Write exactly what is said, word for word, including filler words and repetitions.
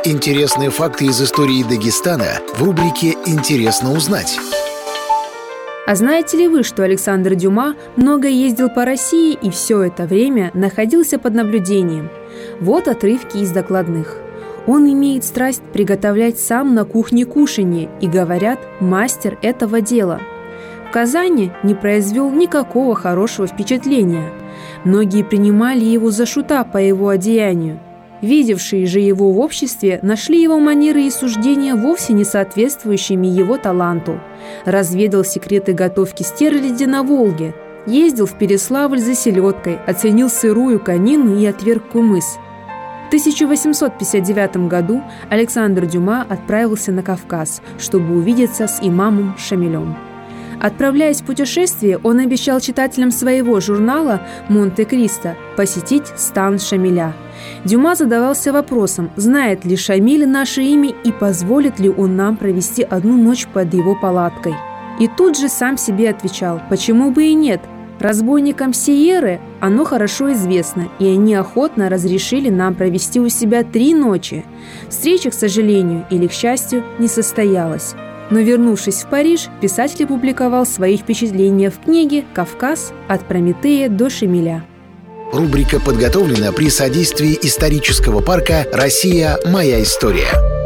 Интересные факты из истории Дагестана в рубрике «Интересно узнать». А знаете ли вы, что Александр Дюма много ездил по России и все это время находился под наблюдением? Вот отрывки из докладных. Он имеет страсть приготовлять сам на кухне кушанье и, говорят, мастер этого дела. В Казани не произвел никакого хорошего впечатления. Многие принимали его за шута по его одеянию. Видевшие же его в обществе нашли его манеры и суждения вовсе не соответствующими его таланту. Разведал секреты готовки стерляди на Волге, ездил в Переславль за селедкой, оценил сырую конину и отверг кумыс. В тысяча восемьсот пятьдесят девятом году Александр Дюма отправился на Кавказ, чтобы увидеться с имамом Шамилем. Отправляясь в путешествие, он обещал читателям своего журнала «Монте-Кристо» посетить стан Шамиля. Дюма задавался вопросом, знает ли Шамиль наше имя и позволит ли он нам провести одну ночь под его палаткой. И тут же сам себе отвечал, почему бы и нет. Разбойникам Сиерры оно хорошо известно, и они охотно разрешили нам провести у себя три ночи. Встреча, к сожалению или к счастью, не состоялась. Но, вернувшись в Париж, писатель опубликовал свои впечатления в книге «Кавказ. От Прометея до Шамиля». Рубрика подготовлена при содействии исторического парка «Россия. Моя история».